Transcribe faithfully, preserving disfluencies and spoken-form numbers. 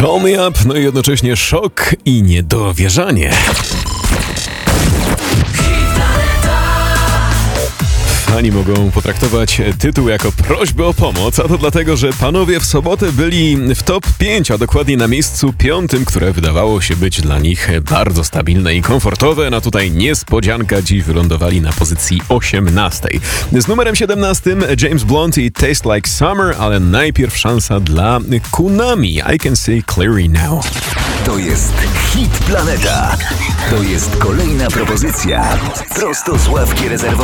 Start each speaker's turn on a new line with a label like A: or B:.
A: Call Me Up, no i jednocześnie szok i niedowierzanie. Fani mogą potraktować tytuł jako prośbę o pomoc, a to dlatego, że panowie w sobotę byli w top pięć, a dokładnie na miejscu piątym, które wydawało się być dla nich bardzo stabilne i komfortowe. No tutaj niespodzianka, dziś wylądowali na pozycji osiemnastej. Z numerem siedemnastym James Blunt i Taste Like Summer, ale najpierw szansa dla Kunami. I Can See Clearly Now.
B: To jest Hit Planeta. To jest kolejna propozycja prosto z ławki rezerwowej.